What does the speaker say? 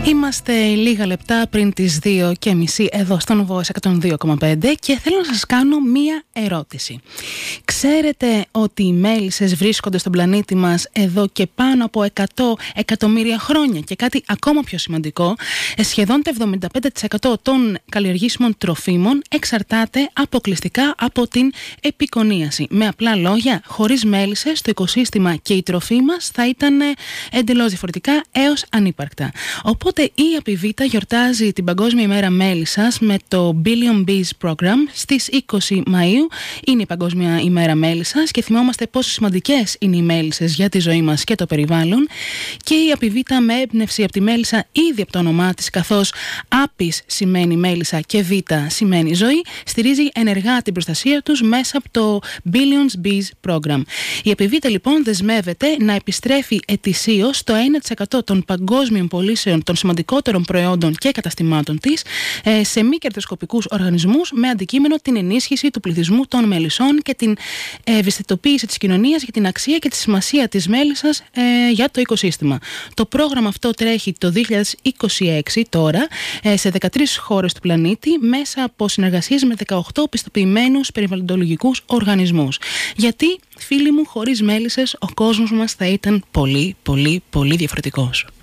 Είμαστε λίγα λεπτά πριν τις 2:30 εδώ στον Voice 102,5 και θέλω να σας κάνω μία ερώτηση. Ξέρετε ότι οι μέλισσες βρίσκονται στον πλανήτη μας εδώ και πάνω από 100 εκατομμύρια χρόνια και κάτι ακόμα πιο σημαντικό, σχεδόν το 75% των καλλιεργήσιμων τροφίμων εξαρτάται αποκλειστικά από την επικονίαση. Με απλά λόγια, χωρίς μέλισσες το οικοσύστημα και η τροφή μας θα ήταν εντελώς διαφορετικά έως ανύπαρκτα. Οπότε η Απιβίτα γιορτάζει την Παγκόσμια ημέρα μέλισσας με το Billion Bees Program στις 20 Μαΐου. Είναι η Παγκόσμια ημέρα μέλισσας και θυμόμαστε πόσο σημαντικές είναι οι μέλισσες για τη ζωή μας και το περιβάλλον. Και η Απιβίτα, με έμπνευση από τη μέλισσα ήδη από το όνομά της, καθώς Άπης σημαίνει μέλισσα και Βίτα σημαίνει ζωή, στηρίζει ενεργά την προστασία τους μέσα από το Billion Bees Program. Η Απιβίτα λοιπόν δεσμεύεται να επιστρέφει ετησίως το 1% των παγκόσμιων πωλήσεων των σημαντικότερων προϊόντων και καταστημάτων της σε μη κερδοσκοπικούς οργανισμούς, με αντικείμενο την ενίσχυση του πληθυσμού των μελισσών και την ευαισθητοποίηση της κοινωνίας για την αξία και τη σημασία της μέλισσας για το οικοσύστημα. Το πρόγραμμα αυτό τρέχει το 2026 τώρα σε 13 χώρες του πλανήτη μέσα από συνεργασίες με 18 πιστοποιημένους περιβαλλοντολογικούς οργανισμούς. Γιατί, φίλοι μου, χωρίς μέλισσες ο κόσμος μας θα ήταν πολύ διαφορετικός.